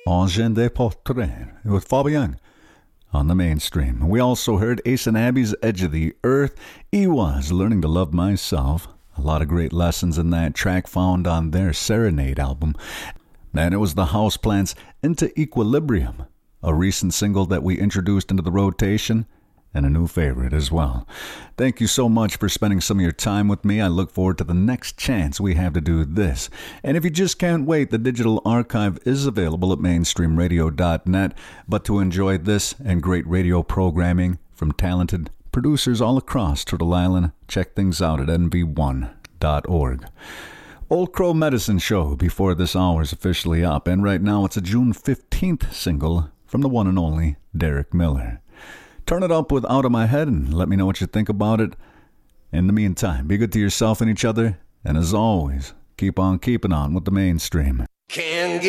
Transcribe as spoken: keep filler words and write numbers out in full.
Angers Portrait with Fabian on the Mainstream. We also heard Ace and Abby's Edge of the Earth. E was Learning to Love Myself. A lot of great lessons in that track found on their Serenade album. And it was the Houseplants' Into Equilibrium, a recent single that we introduced into the rotation, and a new favorite as well. Thank you so much for spending some of your time with me. I look forward to the next chance we have to do this. And if you just can't wait, the digital archive is available at mainstream radio dot net. But to enjoy this and great radio programming from talented producers all across Turtle Island, check things out at N V one dot org. Old Crow Medicine Show before this hour is officially up, and right now it's a June fifteenth single from the one and only Derek Miller. Turn it up with Out of My Head and let me know what you think about it. In the meantime, be good to yourself and each other, and as always, keep on keeping on with the Mainstream. Can